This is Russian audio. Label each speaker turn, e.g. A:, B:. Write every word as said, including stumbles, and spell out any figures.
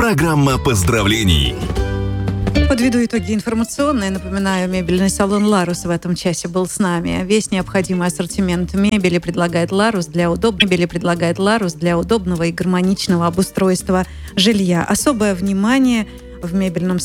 A: Программа поздравлений.
B: Подведу итоги информационные. Напоминаю, мебельный салон «Ларус» в этом часе был с нами. Весь необходимый ассортимент мебели предлагает «Ларус» для удоб... мебели предлагает «Ларус» для удобного и гармоничного обустройства жилья. Особое внимание в мебельном